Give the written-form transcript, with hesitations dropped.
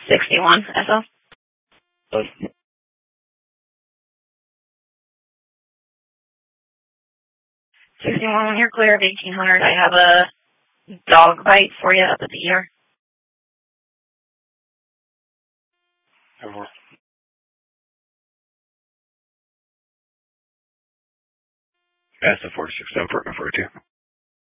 61 SL. 61, when you're clear of 1800, I have a dog bite for you up at the ear. Over. That's the 46 I'm working for, too.